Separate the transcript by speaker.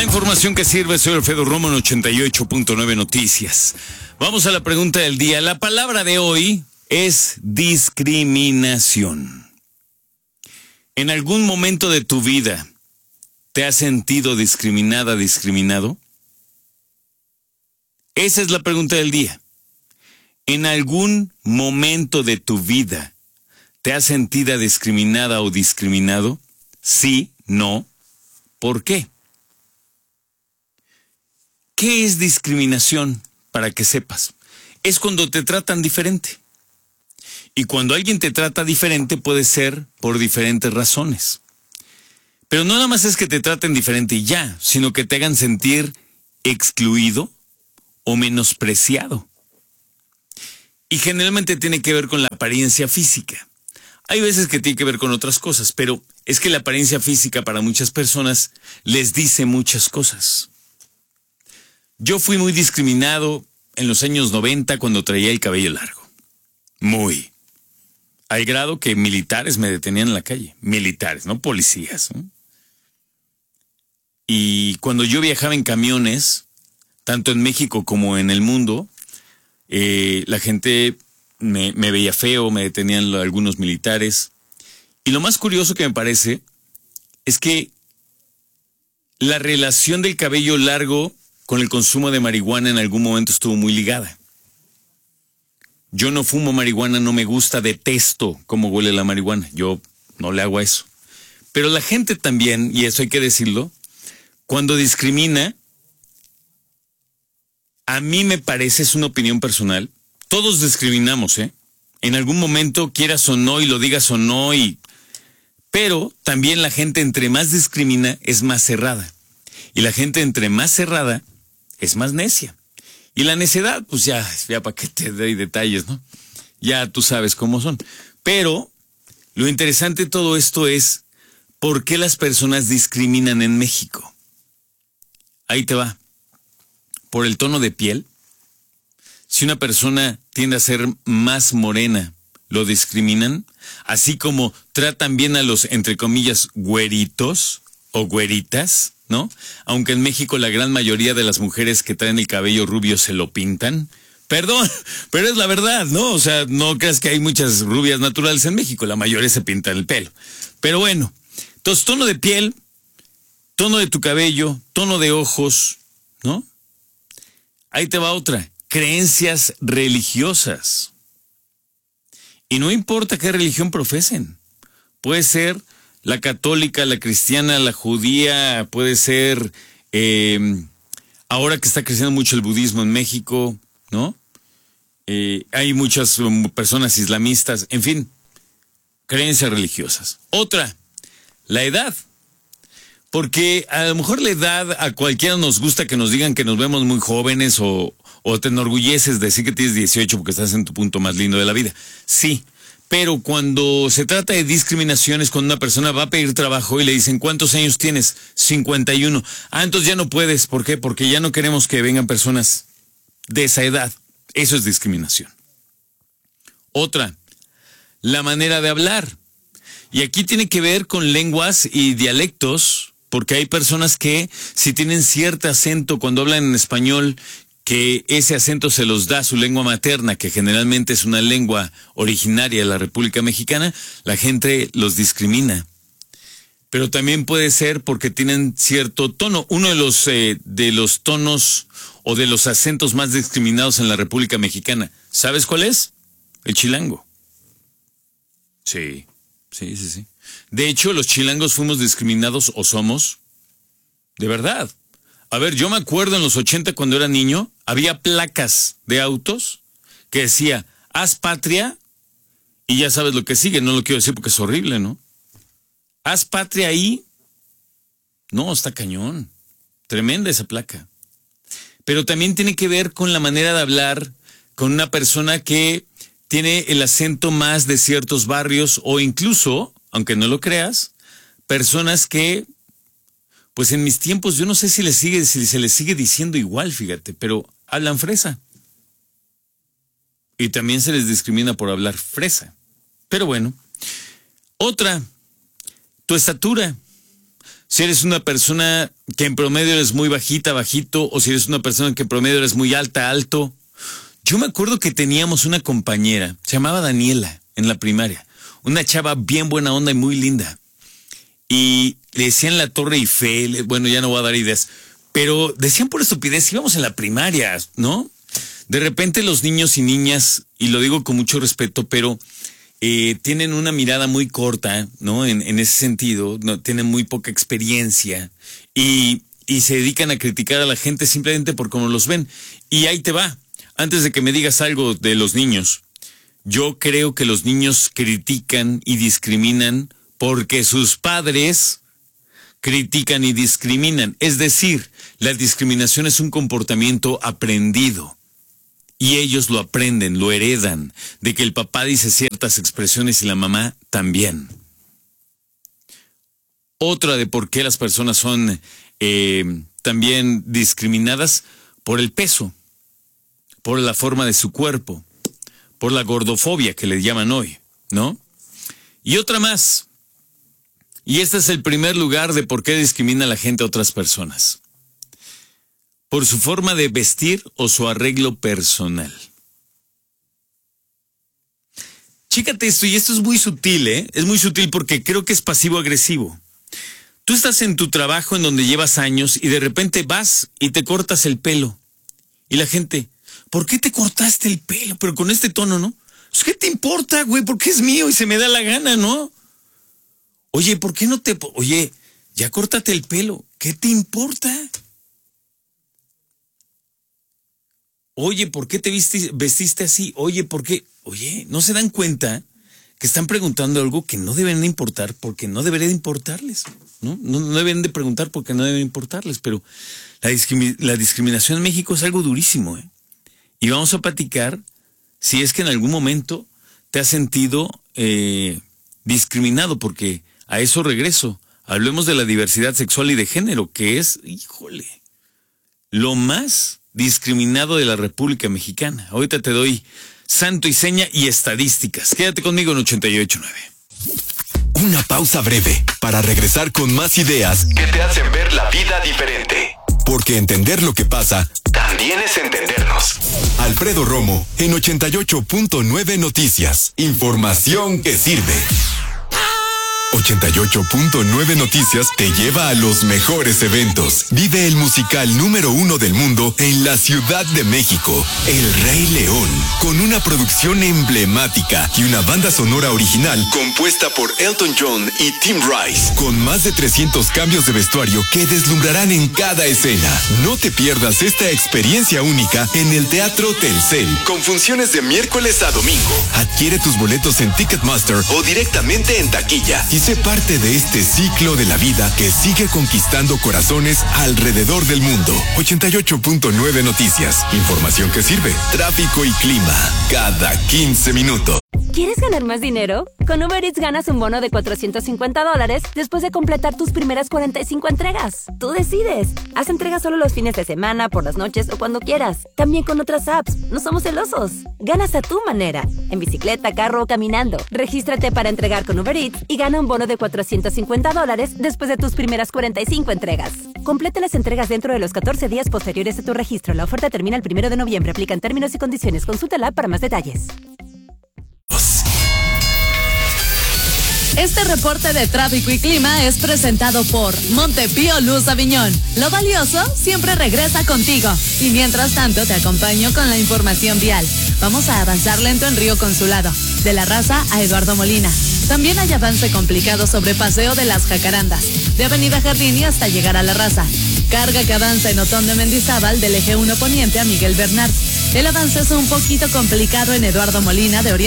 Speaker 1: La información que sirve, soy Alfredo Romo en 88.9 Noticias. Vamos a la pregunta del día. La palabra de hoy es discriminación. ¿En algún momento de tu vida te has sentido discriminada, discriminado? Esa es la pregunta del día. ¿En algún momento de tu vida te has sentido discriminada o discriminado? Sí, no. ¿Por qué? ¿Qué es discriminación? Para que sepas. Es cuando te tratan diferente. Y cuando alguien te trata diferente puede ser por diferentes razones. Pero no nada más es que te traten diferente y ya, sino que te hagan sentir excluido o menospreciado. Y generalmente tiene que ver con la apariencia física. Hay veces que tiene que ver con otras cosas, pero es que la apariencia física para muchas personas les dice muchas cosas. Yo fui muy discriminado en los años 90 cuando traía el cabello largo. Muy. Al grado que militares me detenían en la calle. Militares, no policías, ¿no? Y cuando yo viajaba en camiones, tanto en México como en el mundo, la gente me veía feo, me detenían algunos militares. Y lo más curioso que me parece es que la relación del cabello largo con el consumo de marihuana en algún momento estuvo muy ligada. Yo no fumo marihuana, no me gusta, detesto cómo huele la marihuana. Yo no le hago a eso. Pero la gente también, y eso hay que decirlo, cuando discrimina, a mí me parece, es una opinión personal, todos discriminamos, ¿eh? En algún momento, quieras o no, y lo digas o no, pero también la gente entre más discrimina es más cerrada. Y la gente entre más cerrada es más necia. Y la necedad, pues ya para qué te doy detalles, ¿no? Ya tú sabes cómo son. Pero lo interesante de todo esto es ¿por qué las personas discriminan en México? Ahí te va. Por el tono de piel. Si una persona tiende a ser más morena, lo discriminan. Así como tratan bien a los, entre comillas, güeritos o güeritas, ¿no? Aunque en México la gran mayoría de las mujeres que traen el cabello rubio se lo pintan. Perdón, pero es la verdad, ¿no? O sea, no creas que hay muchas rubias naturales en México, la mayoría se pintan el pelo. Pero bueno, entonces tono de piel, tono de tu cabello, tono de ojos, ¿no? Ahí te va otra, creencias religiosas. Y no importa qué religión profesen, puede ser la católica, la cristiana, la judía, puede ser, ahora que está creciendo mucho el budismo en México, ¿no? Hay muchas personas islamistas, en fin, creencias religiosas. Otra, la edad. Porque a lo mejor la edad, a cualquiera nos gusta que nos digan que nos vemos muy jóvenes o te enorgulleces de decir que tienes 18 porque estás en tu punto más lindo de la vida. Sí. Pero cuando se trata de discriminaciones, cuando una persona va a pedir trabajo y le dicen, ¿cuántos años tienes? 51. Ah, entonces ya no puedes. ¿Por qué? Porque ya no queremos que vengan personas de esa edad. Eso es discriminación. Otra, la manera de hablar. Y aquí tiene que ver con lenguas y dialectos, porque hay personas que si tienen cierto acento cuando hablan en español, que ese acento se los da su lengua materna, que generalmente es una lengua originaria de la República Mexicana, la gente los discrimina. Pero también puede ser porque tienen cierto tono. Uno de los tonos o de los acentos más discriminados en la República Mexicana, ¿sabes cuál es? El chilango. Sí. De hecho, los chilangos fuimos discriminados o somos, de verdad. A ver, yo me acuerdo en los 80 cuando era niño, había placas de autos que decía, haz patria, y ya sabes lo que sigue, no lo quiero decir porque es horrible, ¿no? Haz patria ahí. No, está cañón. Tremenda esa placa. Pero también tiene que ver con la manera de hablar con una persona que tiene el acento más de ciertos barrios o incluso, aunque no lo creas, personas que pues en mis tiempos yo no sé si se les sigue diciendo igual, fíjate, pero hablan fresa. Y también se les discrimina por hablar fresa. Pero bueno. Otra, tu estatura. si eres una persona que en promedio eres muy bajita, bajito, o si eres una persona que en promedio eres muy alta, alto. Yo me acuerdo que teníamos una compañera, se llamaba Daniela, en la primaria. Una chava bien buena onda y muy linda. Y le decían la Torre Eiffel, bueno, ya no voy a dar ideas, pero decían por estupidez, íbamos en la primaria, ¿no? De repente los niños y niñas, y lo digo con mucho respeto, pero tienen una mirada muy corta, ¿no? En ese sentido, no, tienen muy poca experiencia y se dedican a criticar a la gente simplemente por cómo los ven. Y ahí te va, antes de que me digas algo de los niños, yo creo que los niños critican y discriminan porque sus padres critican y discriminan. Es decir, la discriminación es un comportamiento aprendido. Y ellos lo aprenden, lo heredan, de que el papá dice ciertas expresiones y la mamá también. Otra de por qué las personas son también discriminadas por el peso, por la forma de su cuerpo, por la gordofobia que le llaman hoy, ¿no? Y otra más. Y este es el primer lugar de por qué discrimina a la gente a otras personas. Por su forma de vestir o su arreglo personal. Chécate esto, y esto es muy sutil, ¿eh? Es muy sutil porque creo que es pasivo-agresivo. Tú estás en tu trabajo en donde llevas años y de repente vas y te cortas el pelo. Y la gente, ¿por qué te cortaste el pelo? Pero con este tono, ¿no? ¿Qué te importa, güey? Porque es mío y se me da la gana, ¿no? Oye, ¿por qué no te...? Oye, ya córtate el pelo. ¿Qué te importa? Oye, ¿por qué te vestiste así? Oye, ¿por qué? Oye, ¿no se dan cuenta que están preguntando algo que no deben de importar porque no debería de importarles? ¿No? No deben de preguntar porque no deben importarles, pero la discriminación en México es algo durísimo, ¿eh? Y vamos a platicar si es que en algún momento te has sentido discriminado, porque a eso regreso. Hablemos de la diversidad sexual y de género, que es, híjole, lo más discriminado de la República Mexicana. Ahorita te doy santo y seña y estadísticas. Quédate conmigo en 88.9.
Speaker 2: Una pausa breve para regresar con más ideas que te hacen ver la vida diferente. Porque entender lo que pasa también es entendernos. Alfredo Romo en 88.9 Noticias. Información que sirve. 88.9 Noticias te lleva a los mejores eventos. Vive el musical número 1 del mundo en la Ciudad de México, El Rey León, con una producción emblemática y una banda sonora original compuesta por Elton John y Tim Rice, con más de 300 cambios de vestuario que deslumbrarán en cada escena. No te pierdas esta experiencia única en el Teatro Telcel, con funciones de miércoles a domingo. Adquiere tus boletos en Ticketmaster o directamente en taquilla y sé parte de este ciclo de la vida que sigue conquistando corazones alrededor del mundo. 88.9 Noticias. Información que sirve. Tráfico y clima. Cada 15 minutos.
Speaker 3: ¿Quieres ganar más dinero? Con Uber Eats ganas un bono de $450 después de completar tus primeras 45 entregas. Tú decides. Haz entregas solo los fines de semana, por las noches o cuando quieras. También con otras apps. No somos celosos. Ganas a tu manera. En bicicleta, carro o caminando. Regístrate para entregar con Uber Eats y gana un bono de $450 después de tus primeras 45 entregas. Completa las entregas dentro de los 14 días posteriores a tu registro. La oferta termina el 1 de noviembre. Aplican términos y condiciones. Consulta la app para más detalles.
Speaker 4: Este reporte de tráfico y clima es presentado por Montepío Luz Aviñón. Lo valioso siempre regresa contigo. Y mientras tanto te acompaño con la información vial. Vamos a avanzar lento en Río Consulado, de La Raza a Eduardo Molina. También hay avance complicado sobre Paseo de las Jacarandas, de Avenida Jardín hasta llegar a La Raza. Carga que avanza en Otón de Mendizábal del Eje 1 Poniente a Miguel Bernard. El avance es un poquito complicado en Eduardo Molina de Oriente